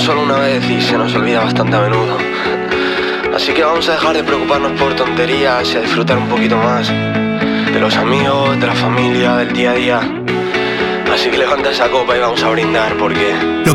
vivimos solo una vez y se nos olvida bastante a menudo. Así que vamos a dejar de preocuparnos por tonterías y a disfrutar un poquito más de los amigos, de la familia, del día a día. Así que levanta esa copa y vamos a brindar porque...